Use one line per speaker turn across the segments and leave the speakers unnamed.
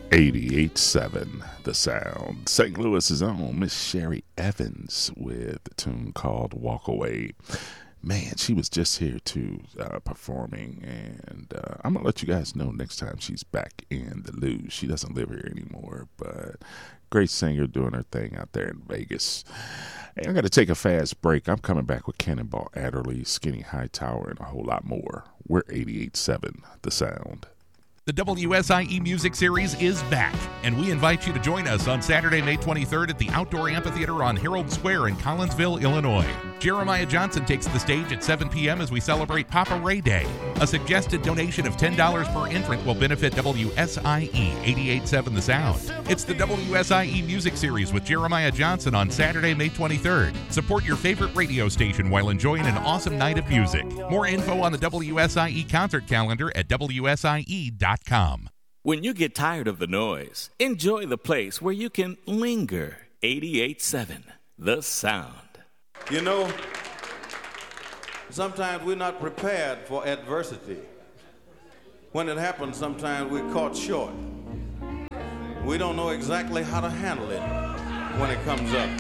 88.7 The Sound. St. Louis's own Miss Sherry Evans with a tune called Walk Away. Man, she was just here too, performing, and I'm gonna let you guys know next time she's back in the Lou. She doesn't live here anymore, but great singer doing her thing out there in Vegas. Hey, I'm gonna take a fast break. I'm coming back with Cannonball Adderley, Skinny Hightower, and a whole lot more. We're 88.7 The Sound.
The WSIE Music Series is back, and we invite you to join us on Saturday, May 23rd at the Outdoor Amphitheater on Herald Square in Collinsville, Illinois. Jeremiah Johnson takes the stage at 7 p.m. as we celebrate Papa Ray Day. A suggested donation of $10 per entrant will benefit WSIE 88.7 The Sound. It's the WSIE Music Series with Jeremiah Johnson on Saturday, May 23rd. Support your favorite radio station while enjoying an awesome night of music. More info on the WSIE concert calendar at WSIE.com.
When you get tired of the noise, enjoy the place where you can linger. 88.7 The Sound.
You know, sometimes we're not prepared for adversity. When it happens, sometimes we're caught short. We don't know exactly how to handle it when it comes up.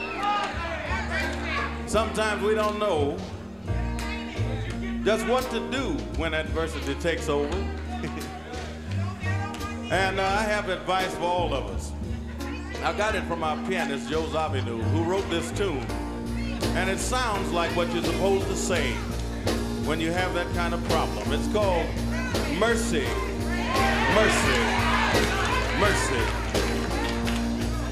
Sometimes we don't know just what to do when adversity takes over. And I have advice for all of us. I got it from our pianist, Joe Zawinul, who wrote this tune. And it sounds like what you're supposed to say when you have that kind of problem. It's called Mercy, Mercy, Mercy.